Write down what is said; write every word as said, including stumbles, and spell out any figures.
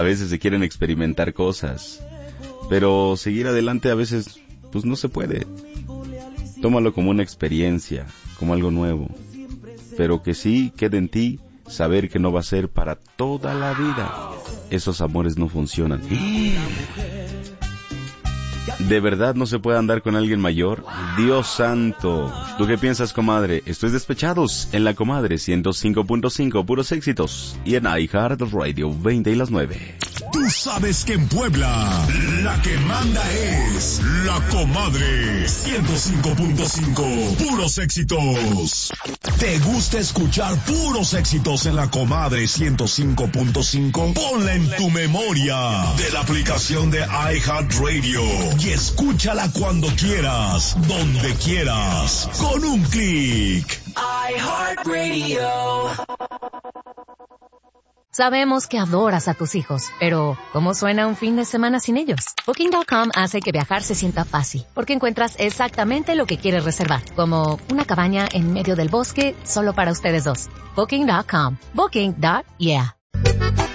A veces se quieren experimentar cosas, pero seguir adelante a veces, pues no se puede. Tómalo como una experiencia, como algo nuevo, pero que sí quede en ti saber que no va a ser para toda la vida. Esos amores no funcionan. ¿De verdad no se puede andar con alguien mayor? Dios santo. ¿Tú qué piensas, comadre? Esto es Despechados en La Comadre ciento cinco punto cinco, puros éxitos. Y en iHeartRadio, veinte y las nueve. Tú sabes que en Puebla la que manda es La Comadre ciento cinco punto cinco, puros éxitos. ¿Te gusta escuchar puros éxitos en La Comadre ciento cinco punto cinco? Ponla en tu memoria de la aplicación de iHeartRadio y escúchala cuando quieras, donde quieras, con un clic. iHeartRadio. Sabemos que adoras a tus hijos, pero ¿cómo suena un fin de semana sin ellos? Booking punto com hace que viajar se sienta fácil, porque encuentras exactamente lo que quieres reservar, como una cabaña en medio del bosque solo para ustedes dos. Booking punto com. Booking. Yeah.